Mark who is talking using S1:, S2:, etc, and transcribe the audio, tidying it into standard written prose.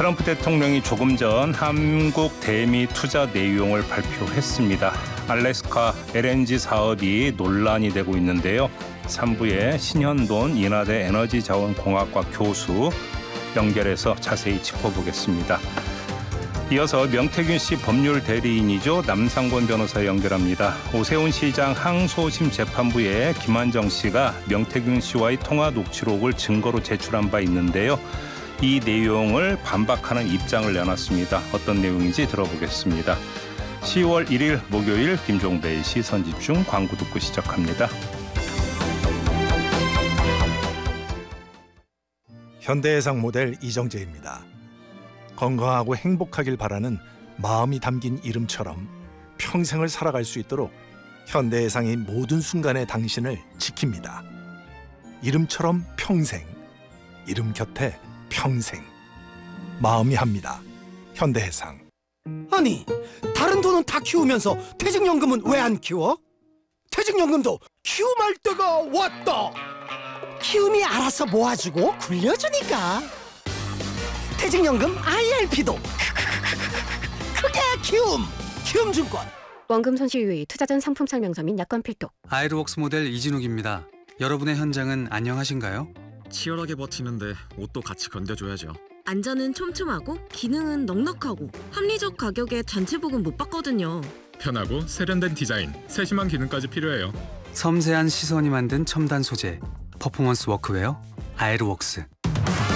S1: 트럼프 대통령이 조금 전 한국 대미 투자 내용을 발표했습니다. 알래스카 LNG 사업이 논란이 되고 있는데요. 3부에 신현돈 인하대 에너지자원공학과 교수 연결해서 자세히 짚어보겠습니다. 이어서 명태균 씨 법률 대리인이죠. 남상권 변호사 연결합니다. 오세훈 시장 항소심 재판부에 김한정 씨가 명태균 씨와의 통화 녹취록을 증거로 제출한 바 있는데요. 이 내용을 반박하는 입장을 내놨습니다. 어떤 내용인지 들어보겠습니다. 10월 1일 목요일 김종배의 시선집중 광고 듣고 시작합니다.
S2: 현대해상 모델 이정재입니다. 건강하고 행복하길 바라는 마음이 담긴 이름처럼 평생을 살아갈 수 있도록 현대해상이 모든 순간에 당신을 지킵니다. 이름처럼 평생, 이름 곁에 평생. 마음이 합니다. 현대해상.
S3: 아니, 다른 돈은 다 키우면서 퇴직연금은 왜 안 키워? 퇴직연금도 키움할 때가 왔다. 키움이 알아서 모아주고 굴려주니까. 퇴직연금 IRP도 크게 키움증권.
S4: 원금 손실 유의, 투자 전 상품 설명서 및 약관 필독.
S5: 아이르웍스 모델 이진욱입니다. 여러분의 현장은 안녕하신가요?
S6: 치열하게 버티는데 옷도 같이 건져줘야죠.
S7: 안전은 촘촘하고 기능은 넉넉하고 합리적 가격에 단체복은 못 받거든요.
S6: 편하고 세련된 디자인, 세심한 기능까지 필요해요.
S5: 섬세한 시선이 만든 첨단 소재, 퍼포먼스 워크웨어 아이르웍스.